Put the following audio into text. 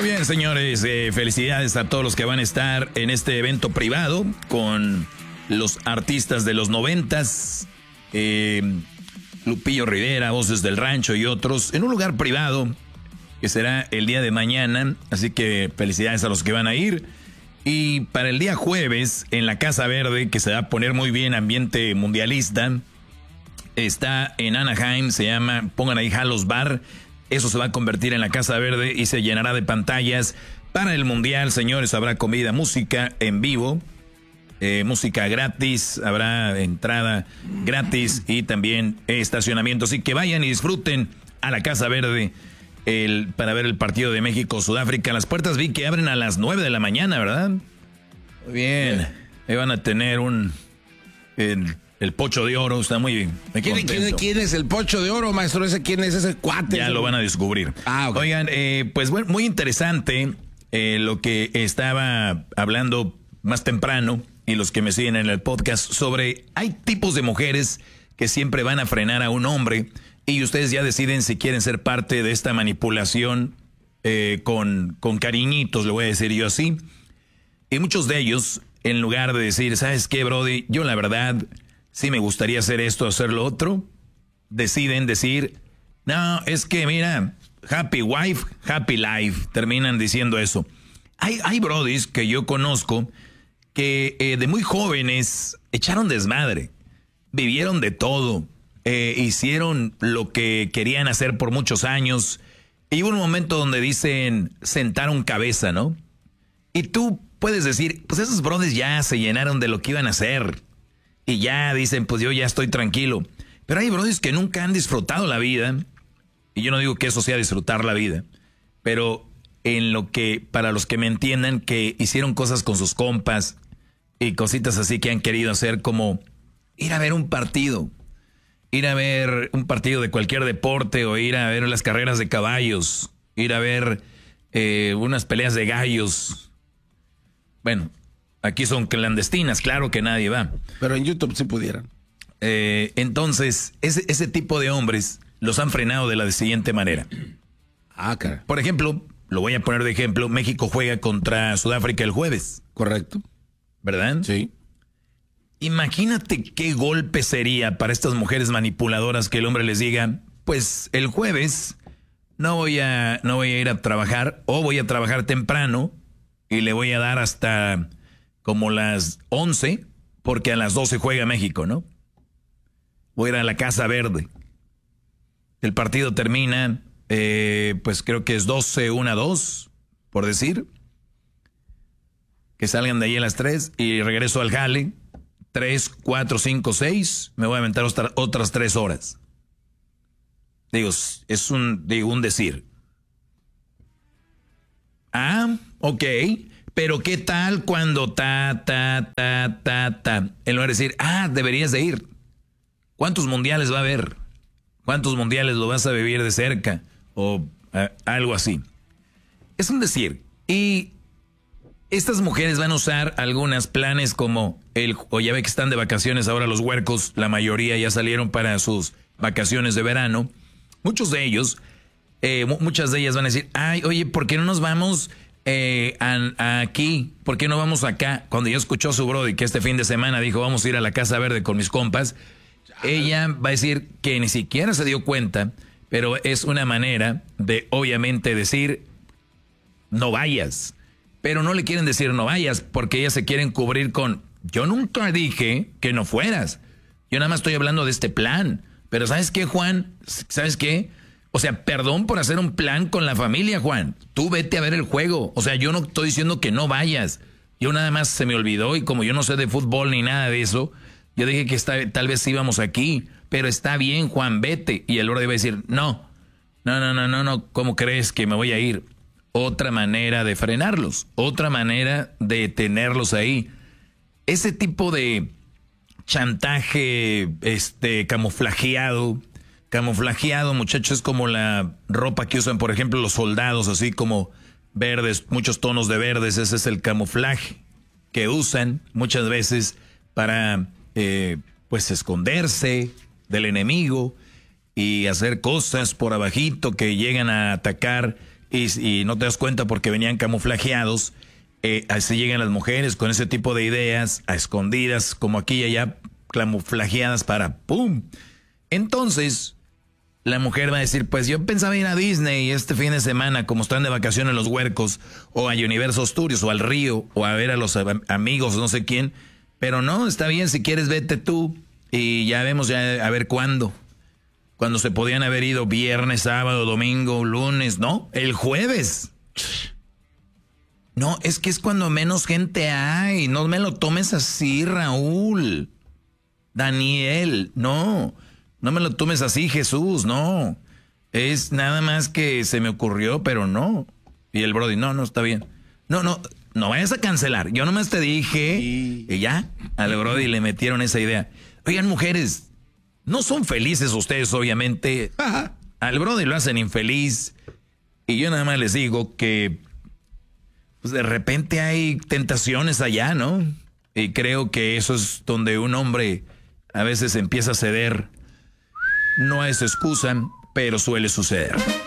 Muy bien, señores, felicidades a todos los que van a estar en este evento privado con los artistas de los 90s, Lupillo Rivera, Voces del Rancho y otros, en un lugar privado que será el día de mañana, así que felicidades a los que van a ir. Y para el día jueves, en la Casa Verde, que se va a poner muy bien, ambiente mundialista, está en Anaheim, se llama, pongan ahí Halos Bar. Eso se va a convertir en la Casa Verde y se llenará de pantallas para el Mundial, señores. Habrá comida, música en vivo, música gratis, habrá entrada gratis y también estacionamiento. Así que vayan y disfruten a la Casa Verde para ver el partido de México-Sudáfrica. Las puertas vi que abren a las 9 de la mañana, ¿verdad? Muy bien. Ahí van a tener el Pocho de Oro, está muy bien. ¿Quién es el Pocho de Oro, maestro? ¿Quién es ese cuate? Ya lo van a descubrir. Okay. Oigan, pues bueno, muy interesante lo que estaba hablando más temprano y los que me siguen en el podcast sobre hay tipos de mujeres que siempre van a frenar a un hombre y ustedes ya deciden si quieren ser parte de esta manipulación con cariñitos, le voy a decir yo así. Y muchos de ellos, en lugar de decir, ¿sabes qué, brody? Yo la verdad... sí me gustaría hacer esto, hacer lo otro, deciden decir, no, es que mira, happy wife, happy life, terminan diciendo eso. Hay brodis que yo conozco que de muy jóvenes echaron desmadre, vivieron de todo, hicieron lo que querían hacer por muchos años, y hubo un momento donde dicen, sentaron cabeza, ¿no? Y tú puedes decir, pues esos brodis ya se llenaron de lo que iban a hacer, y ya dicen, pues yo ya estoy tranquilo. Pero hay brodis que nunca han disfrutado la vida. Y yo no digo que eso sea disfrutar la vida. Pero en lo que, para los que me entiendan, que hicieron cosas con sus compas y cositas así que han querido hacer, como ir a ver un partido. Ir a ver un partido de cualquier deporte o ir a ver las carreras de caballos. Ir a ver unas peleas de gallos. Bueno, aquí son clandestinas, claro que nadie va. Pero en YouTube sí pudieran. Entonces, ese tipo de hombres los han frenado de la siguiente manera. Cara. Por ejemplo, lo voy a poner de ejemplo, México juega contra Sudáfrica el jueves. Correcto. ¿Verdad? Sí. Imagínate qué golpe sería para estas mujeres manipuladoras que el hombre les diga, pues el jueves no voy a ir a trabajar o voy a trabajar temprano y le voy a dar hasta... como las 11, porque a las 12 juega México, ¿no? Voy a ir a la Casa Verde. El partido termina, pues creo que es 12-1-2, por decir. Que salgan de ahí a las 3 y regreso al jale. 3, 4, 5, 6. Me voy a aventar otras 3 horas. Digo, es un decir. Ok. Pero ¿qué tal cuando en lugar de decir, deberías de ir? ¿Cuántos mundiales va a haber? ¿Cuántos mundiales lo vas a vivir de cerca? O algo así. Es un decir. Y estas mujeres van a usar algunos planes como o ya ve que están de vacaciones ahora los huercos, la mayoría ya salieron para sus vacaciones de verano. Muchos de ellos, muchas de ellas van a decir, oye, ¿por qué no nos vamos... aquí, ¿por qué no vamos acá? Cuando yo escuchó a su brody que este fin de semana dijo vamos a ir a la Casa Verde con mis compas, ella va a decir que ni siquiera se dio cuenta, pero es una manera de obviamente decir no vayas, pero no le quieren decir no vayas porque ellas se quieren cubrir con yo nunca dije que no fueras, yo nada más estoy hablando de este plan, pero ¿sabes qué, Juan? ¿Sabes qué? O sea, perdón por hacer un plan con la familia, Juan. Tú vete a ver el juego. O sea, yo no estoy diciendo que no vayas. Yo nada más se me olvidó y como yo no sé de fútbol ni nada de eso, yo dije que tal vez íbamos aquí. Pero está bien, Juan, vete. Y el brother iba a decir, no. ¿Cómo crees que me voy a ir? Otra manera de frenarlos. Otra manera de tenerlos ahí. Ese tipo de chantaje, camuflajeado, muchachos, es como la ropa que usan, por ejemplo, los soldados, así como verdes, muchos tonos de verdes. Ese es el camuflaje que usan muchas veces para, pues, esconderse del enemigo y hacer cosas por abajito que llegan a atacar y no te das cuenta porque venían camuflajeados. Así llegan las mujeres con ese tipo de ideas, a escondidas, como aquí y allá, camuflajeadas para ¡pum! Entonces, la mujer va a decir, pues yo pensaba ir a Disney este fin de semana, como están de vacaciones los huercos, o a Universal Studios, o al río, o a ver a los amigos, no sé quién. Pero no, está bien, si quieres vete tú, y ya vemos ya a ver cuándo. Cuando se podían haber ido viernes, sábado, domingo, lunes, ¿no? El jueves. No, es que es cuando menos gente hay. No me lo tomes así, Raúl. Daniel, no. No me lo tomes así, Jesús, no. Es nada más que se me ocurrió, pero no. Y el Brody, no, está bien. No vayas a cancelar. Yo nomás te dije. Y ya, al Brody le metieron esa idea. Oigan, mujeres, no son felices ustedes, obviamente. Al Brody lo hacen infeliz. Y yo nada más les digo que pues de repente hay tentaciones allá, ¿no? Y creo que eso es donde un hombre a veces empieza a ceder. No es excusa, pero suele suceder.